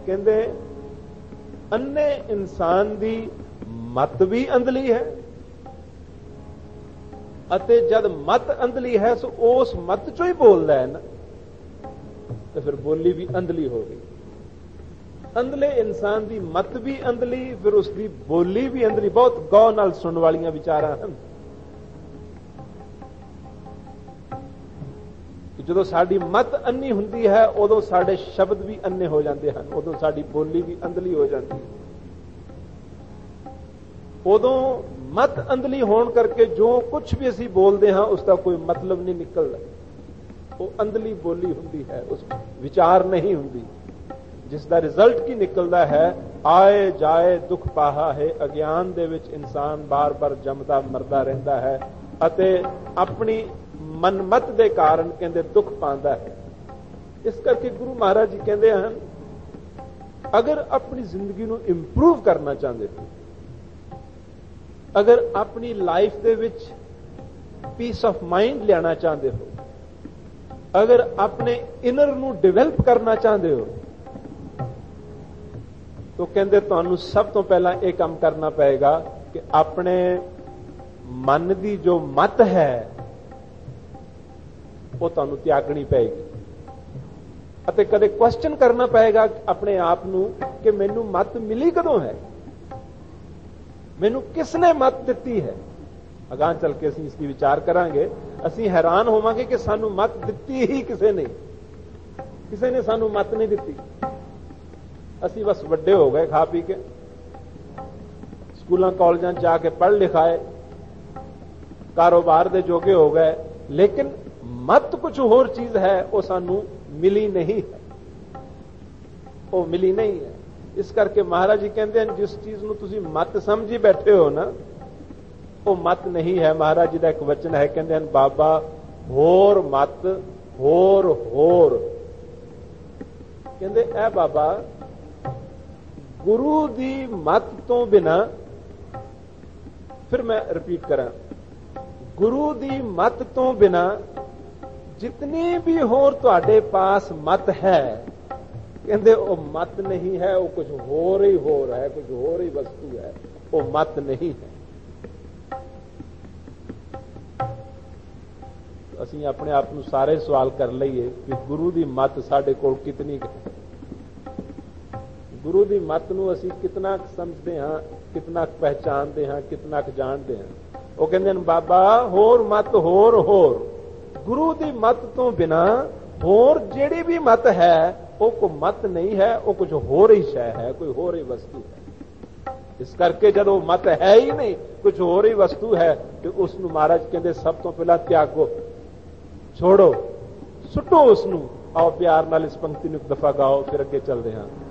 ਕਹਿੰਦੇ ਅੰਨੇ ਇਨਸਾਨ ਦੀ ਮਤ ਵੀ ਅੰਧਲੀ ਹੈ, ਅਤੇ ਜਦ ਮਤ ਅੰਧਲੀ ਹੈ ਸੋ ਉਸ ਮਤ ਚੋਂ ਹੀ ਬੋਲਦਾ ਹੈ ਨਾ, ਤੇ ਫਿਰ ਬੋਲੀ ਵੀ ਅੰਧਲੀ ਹੋ ਗਈ। ਅੰਧਲੇ ਇਨਸਾਨ ਦੀ ਮਤ ਵੀ ਅੰਧਲੀ, ਫਿਰ ਉਸ ਦੀ ਬੋਲੀ ਵੀ ਅੰਧਲੀ। ਬਹੁਤ ਗੌਰ ਨਾਲ ਸੁਣਨ ਵਾਲੀਆਂ ਵਿਚਾਰਾਂ ਹਨ। ਜਦੋਂ ਸਾਡੀ ਮਤ ਅੰਨੀ ਹੁੰਦੀ ਹੈ ਉਦੋਂ ਸਾਡੇ ਸ਼ਬਦ ਵੀ ਅੰਨੇ ਹੋ ਜਾਂਦੇ ਹਨ, ਉਦੋਂ ਸਾਡੀ ਬੋਲੀ ਵੀ ਅੰਧਲੀ ਹੋ ਜਾਂਦੀ ਹੈ। ਉਦੋਂ ਮਤ ਅੰਧਲੀ ਹੋਣ ਕਰਕੇ ਜੋ ਕੁਝ ਵੀ ਅਸੀਂ ਬੋਲਦੇ ਹਾਂ ਉਸ ਦਾ ਕੋਈ ਮਤਲਬ ਨਹੀਂ ਨਿਕਲਦਾ। ਉਹ ਅੰਧਲੀ ਬੋਲੀ ਹੁੰਦੀ ਹੈ, ਉਸ ਵਿਚਾਰ ਨਹੀਂ ਹੁੰਦੀ, ਜਿਸ ਦਾ ਰਿਜ਼ਲਟ ਕੀ ਨਿਕਲਦਾ ਹੈ, ਆਏ ਜਾਏ ਦੁੱਖ ਪਾਹਾ ਹੈ। ਅਗਿਆਨ ਦੇ ਵਿੱਚ ਇਨਸਾਨ ਬਾਰ-ਬਾਰ ਜੰਮਦਾ ਮਰਦਾ ਰਹਿੰਦਾ ਹੈ ਅਤੇ ਆਪਣੀ ਮਨਮਤ ਦੇ ਕਾਰਨ ਕਹਿੰਦੇ ਦੁੱਖ ਪਾਉਂਦਾ ਹੈ। ਇਸ ਕਰਕੇ ਗੁਰੂ ਮਹਾਰਾਜ ਜੀ ਕਹਿੰਦੇ ਹਨ, ਅਗਰ ਆਪਣੀ ਜ਼ਿੰਦਗੀ ਨੂੰ ਇੰਪਰੂਵ ਕਰਨਾ ਚਾਹੁੰਦੇ ਹੋ, ਅਗਰ ਆਪਣੀ ਲਾਈਫ ਦੇ ਵਿੱਚ ਪੀਸ ਆਫ ਮਾਈਂਡ ਲਿਆਣਾ ਚਾਹੁੰਦੇ ਹੋ, ਅਗਰ ਆਪਣੇ ਇਨਰ ਨੂੰ ਡਿਵੈਲਪ ਕਰਨਾ ਚਾਹੁੰਦੇ ਹੋ, ਤਾਂ ਕਹਿੰਦੇ ਤੁਹਾਨੂੰ ਸਭ ਤੋਂ ਪਹਿਲਾਂ ਇਹ ਕੰਮ ਕਰਨਾ ਪਏਗਾ ਕਿ ਆਪਣੇ ਮਨ ਦੀ ਜੋ ਮਤ ਹੈ ਉਹ ਤੁਹਾਨੂੰ ਤਿਆਗਣੀ ਪਏਗੀ, ਅਤੇ ਕਦੇ ਕੁਐਸਚਨ ਕਰਨਾ ਪਏਗਾ ਆਪਣੇ ਆਪ ਨੂੰ ਕਿ ਮੈਨੂੰ ਮਤ ਮਿਲੀ ਕਦੋਂ ਹੈ, ਮੈਨੂੰ ਕਿਸ ਨੇ ਮਤ ਦਿੱਤੀ ਹੈ। ਅਗਾਂਹ ਚੱਲ ਕੇ ਅਸੀਂ ਇਸ ਦੀ ਵਿਚਾਰ ਕਰਾਂਗੇ। ਅਸੀਂ ਹੈਰਾਨ ਹੋਵਾਂਗੇ ਕਿ ਸਾਨੂੰ ਮਤ ਦਿੱਤੀ ਹੀ ਕਿਸੇ ਨੇ ਸਾਨੂੰ ਮਤ ਨਹੀਂ ਦਿੱਤੀ। ਅਸੀਂ ਬਸ ਵੱਡੇ ਹੋ ਗਏ, ਖਾ ਪੀ ਕੇ ਸਕੂਲਾਂ ਕਾਲਜਾਂ ਜਾ ਕੇ ਪੜ੍ਹ ਲਿਖਾਏ, ਕਾਰੋਬਾਰ ਦੇ ਜੋਗੇ ਹੋ ਗਏ, ਲੇਕਿਨ ਮਤ ਕੁਝ ਹੋਰ ਚੀਜ਼ ਹੈ, ਉਹ ਸਾਨੂੰ ਮਿਲੀ ਨਹੀਂ ਹੈ, ਉਹ ਮਿਲੀ ਨਹੀਂ ਹੈ। ਇਸ ਕਰਕੇ ਮਹਾਰਾਜ ਜੀ ਕਹਿੰਦੇ ਹਨ, ਜਿਸ ਚੀਜ਼ ਨੂੰ ਤੁਸੀਂ ਮਤ ਸਮਝੀ ਬੈਠੇ ਹੋ ਨਾ, ਉਹ ਮਤ ਨਹੀਂ ਹੈ। ਮਹਾਰਾਜ ਜੀ ਦਾ ਇੱਕ ਵਚਨ ਹੈ, ਕਹਿੰਦੇ ਹਨ, ਬਾਬਾ ਹੋਰ ਮਤ ਹੋਰ ਕਹਿੰਦੇ ਇਹ ਬਾਬਾ ਗੁਰੂ ਦੀ ਮਤ ਤੋਂ ਬਿਨਾ, ਫਿਰ ਮੈਂ ਰਿਪੀਟ ਕਰਾਂ, ਗੁਰੂ ਦੀ ਮਤ ਤੋਂ ਬਿਨਾ ਜਿਤਨੀ ਵੀ ਹੋਰ ਤੁਹਾਡੇ ਪਾਸ ਮਤ ਹੈ, ਕਹਿੰਦੇ ਉਹ ਮਤ ਨਹੀਂ ਹੈ, ਉਹ ਕੁਝ ਹੋਰ ਹੀ ਹੋਰ ਹੈ, ਕੁਝ ਹੋਰ ਹੀ ਵਸਤੂ ਹੈ, ਉਹ ਮਤ ਨਹੀਂ ਹੈ। ਅਸੀਂ ਆਪਣੇ ਆਪ ਨੂੰ ਸਾਰੇ ਸਵਾਲ ਕਰ ਲਈਏ ਕਿ ਗੁਰੂ ਦੀ ਮਤ ਸਾਡੇ ਕੋਲ ਕਿਤਨੀ ਹੈ, ਗੁਰੂ ਦੀ ਮਤ ਨੂੰ ਅਸੀਂ ਕਿਤਨਾ ਸਮਝਦੇ ਹਾਂ, ਕਿਤਨਾ ਪਹਿਚਾਨਦੇ ਹਾਂ, ਕਿਤਨਾ ਜਾਣਦੇ ਹਾਂ। ਉਹ ਕਹਿੰਦੇ ਨੇ ਬਾਬਾ ਹੋਰ ਮਤ ਹੋਰ ਗੁਰੂ ਦੀ ਮਤ ਤੋਂ ਬਿਨਾ ਹੋਰ ਜਿਹੜੀ ਵੀ ਮਤ ਹੈ ਉਹ ਕੋਈ ਮਤ ਨਹੀਂ ਹੈ, ਉਹ ਕੁਝ ਹੋਰ ਹੀ ਸ਼ੈ ਹੈ, ਕੋਈ ਹੋਰ ਹੀ ਵਸਤੂ ਹੈ। ਇਸ ਕਰਕੇ ਜਦੋਂ ਮਤ ਹੈ ਹੀ ਨਹੀਂ, ਕੁਝ ਹੋਰ ਹੀ ਵਸਤੂ ਹੈ, ਤੇ ਉਸ ਨੂੰ ਮਹਾਰਾਜ ਕਹਿੰਦੇ ਸਭ ਤੋਂ ਪਹਿਲਾਂ ਤਿਆਗੋ, ਛੋੜੋ, ਸੁੱਟੋ ਉਸ ਨੂੰ। ਆਓ ਪਿਆਰ ਨਾਲ ਇਸ ਪੰਕਤੀ ਨੂੰ ਇੱਕ ਦਫਾ ਗਾਓ, ਫਿਰ ਅੱਗੇ ਚੱਲਦੇ ਹਾਂ।